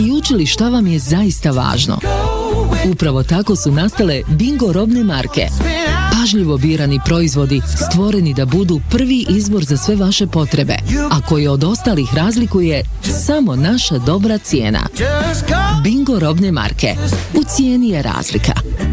i učili šta vam je zaista važno. Upravo tako su nastale Bingo robne marke. Pažljivo birani proizvodi stvoreni da budu prvi izbor za sve vaše potrebe, a koje od ostalih razlikuje samo naša dobra cijena. Bingo robne marke. U cijeni je razlika.